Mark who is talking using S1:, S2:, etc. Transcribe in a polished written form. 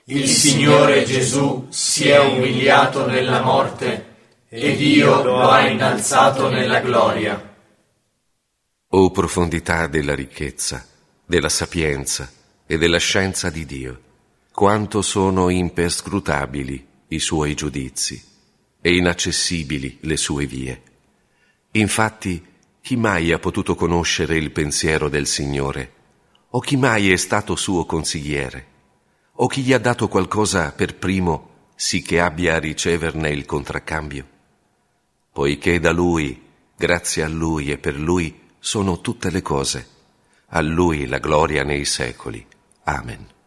S1: Il Signore Gesù si è umiliato nella morte e Dio lo ha innalzato nella gloria.
S2: O profondità della ricchezza, della sapienza e della scienza di Dio, quanto sono imperscrutabili i suoi giudizi e inaccessibili le sue vie. Infatti, chi mai ha potuto conoscere il pensiero del Signore? O chi mai è stato suo consigliere? O chi gli ha dato qualcosa per primo, sì che abbia a riceverne il contraccambio? Poiché da Lui, grazie a Lui e per Lui, sono tutte le cose. A Lui la gloria nei secoli. Amen.